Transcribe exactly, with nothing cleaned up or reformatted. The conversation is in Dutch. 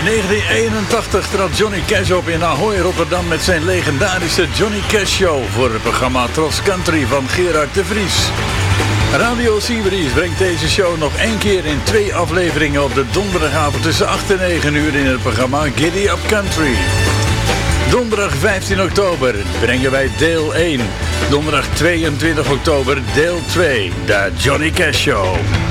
negentien eenentachtig trad Johnny Cash op in Ahoy, Rotterdam met zijn legendarische Johnny Cash Show voor het programma Trots Country van Gerard de Vries. Radio Seabreeze brengt deze show nog één keer in twee afleveringen op de donderdagavond tussen acht en negen uur in het programma Giddy Up Country. Donderdag vijftien oktober brengen wij deel één. Donderdag tweeëntwintig oktober deel twee, de Johnny Cash Show.